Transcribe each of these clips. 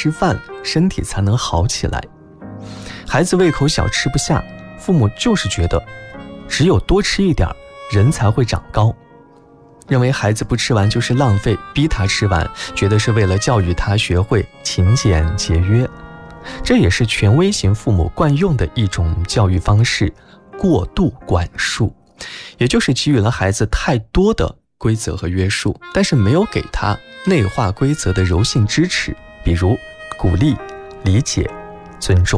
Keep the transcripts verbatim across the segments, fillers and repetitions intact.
吃饭，身体才能好起来。孩子胃口小吃不下，父母就是觉得只有多吃一点，人才会长高。认为孩子不吃完就是浪费，逼他吃完，觉得是为了教育他学会勤俭节约。这也是权威型父母惯用的一种教育方式，过度管束，也就是给予了孩子太多的规则和约束，但是没有给他内化规则的柔性支持，比如鼓励、理解、尊重。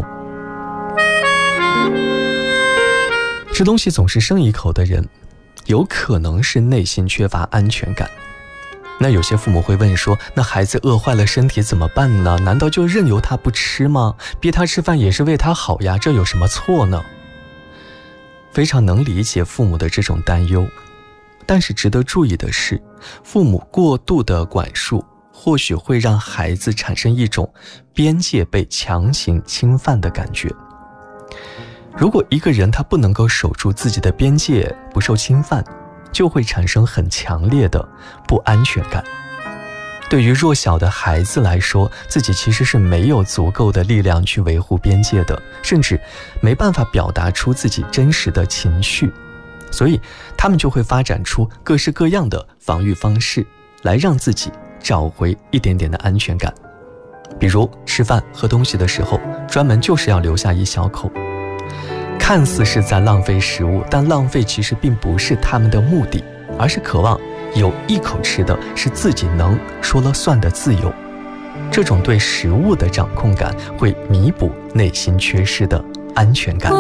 吃东西总是剩一口的人，有可能是内心缺乏安全感。那有些父母会问说，那孩子饿坏了身体怎么办呢？难道就任由他不吃吗？逼他吃饭也是为他好呀，这有什么错呢？非常能理解父母的这种担忧，但是值得注意的是，父母过度的管束或许会让孩子产生一种边界被强行侵犯的感觉。如果一个人他不能够守住自己的边界，不受侵犯，就会产生很强烈的不安全感。对于弱小的孩子来说，自己其实是没有足够的力量去维护边界的，甚至没办法表达出自己真实的情绪，所以他们就会发展出各式各样的防御方式，来让自己找回一点点的安全感。比如吃饭喝东西的时候，专门就是要留下一小口，看似是在浪费食物，但浪费其实并不是他们的目的，而是渴望有一口吃的是自己能说了算的自由。这种对食物的掌控感会弥补内心缺失的安全感。